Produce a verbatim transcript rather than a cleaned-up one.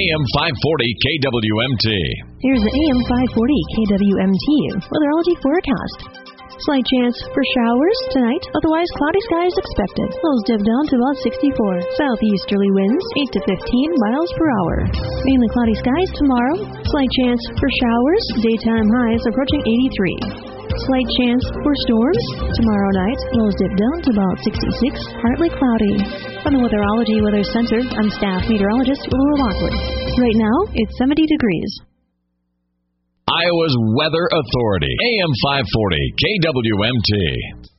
M five forty K W M T. Here's the A M five forty K W M T weatherology forecast. Slight chance for showers tonight, otherwise cloudy skies expected. Lows dip down to about sixty-four. Southeasterly winds eight to fifteen miles per hour. Mainly cloudy skies tomorrow. Slight chance for showers. Daytime highs approaching eighty-three. Slight chance for storms tomorrow night. Lows dip down to about sixty-six. Partly cloudy. From the Weatherology Weather Center, I'm staff meteorologist Laura Lockwood. Right now, it's seventy degrees. Iowa's Weather Authority, A M five forty K W M T.